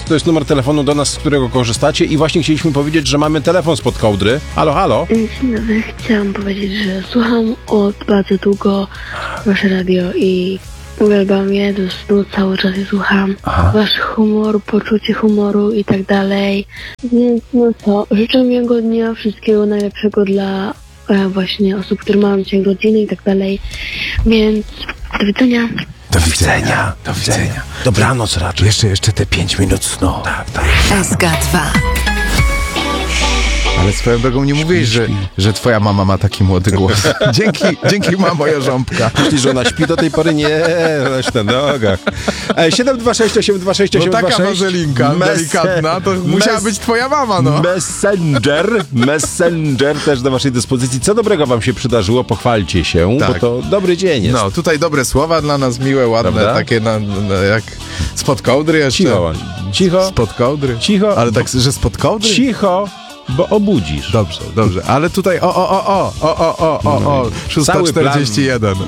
to jest numer telefonu do nas, z którego korzystacie i właśnie chcieliśmy powiedzieć, że mamy telefon spod kołdry. Halo, halo? Dzień dobry, chciałam powiedzieć, że słucham od bardzo długo wasze radio i uwielbiam je, do snu cały czas je słucham. Wasz humor, poczucie humoru i tak dalej. Więc no co, życzę miłego dnia, wszystkiego najlepszego dla właśnie osób, które mają dzisiaj rodziny i tak dalej. Więc do widzenia. Do widzenia, do widzenia. Dobranoc raczej. Jeszcze te 5 minut snu. Tak. SK2. Ale swoją drogą nie mówiłeś, że twoja mama ma taki młody głos. Dzięki mamo Jarząbka. Myślisz, że ona śpi do tej pory? Nie, ona jest na nogach. 726826826. No taka wazelinka delikatna, to musiała być twoja mama, no. Messenger też do waszej dyspozycji. Co dobrego wam się przydarzyło? Pochwalcie się, Tak. bo to dobry dzień jest. No, tutaj dobre słowa dla nas, miłe, ładne, prawda? takie jak spod kołdry jeszcze. Cicho. Spod kołdry. Cicho. Ale tak, że spod kołdry? Cicho, bo obudzisz. Dobrze. Ale tutaj 6:41.